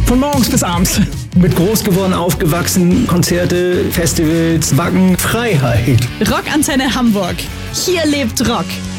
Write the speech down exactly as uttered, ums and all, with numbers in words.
Von morgens bis abends. Mit groß geworden, aufgewachsen, Konzerte, Festivals, Wacken, Freiheit. Rockantenne Hamburg. Hier lebt Rock.